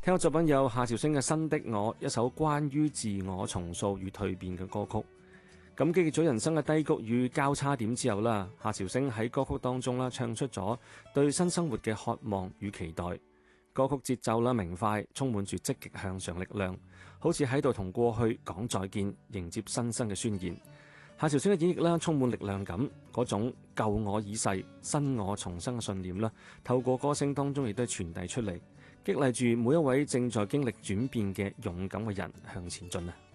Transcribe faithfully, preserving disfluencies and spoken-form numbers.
聽嘅作品有夏韶聲嘅《新的我》，一首關於自我重塑與蛻變嘅歌曲。咁經歷咗人生嘅低谷與交叉點之後啦，夏韶聲喺歌曲當中啦唱出咗對新生活嘅渴望與期待。歌曲節奏啦明快，充滿住積極向上力量，好似喺度同過去講再見，迎接新生嘅宣言。夏韶聲嘅演繹啦充滿力量感，嗰種舊我已逝，新我重生嘅信念啦，透過歌聲當中亦都係傳遞出嚟，激勵住每一位正在經歷轉變嘅勇敢嘅人向前進啊！